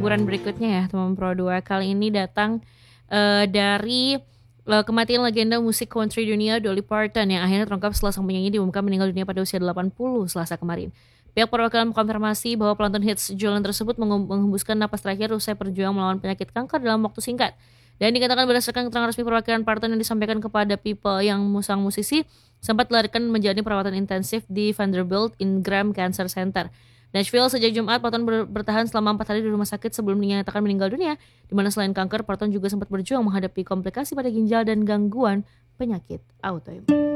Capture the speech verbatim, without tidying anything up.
hiburan berikutnya ya teman Pro dua. Kali ini datang, eee, dari, eee, kematian legenda musik country dunia Dolly Parton yang akhirnya terungkap setelah sang penyanyi diumumkan meninggal dunia pada usia delapan puluh Selasa kemarin. Pihak perwakilan mengkonfirmasi bahwa pelantun hits Jolene tersebut mengem menghembuskan napas terakhir usai berjuang melawan penyakit kanker dalam waktu singkat. Dan dikatakan berdasarkan keterangan resmi perwakilan Parton yang disampaikan kepada People yang sang musisi sempat dilarikan menjalani perawatan intensif di Vanderbilt Ingram Cancer Center, Nashville sejak Jumat. Parton ber bertahan selama empat hari di rumah sakit sebelum dinyatakan meninggal dunia, di mana selain kanker, Parton juga sempat berjuang menghadapi komplikasi pada ginjal dan gangguan penyakit autoimun.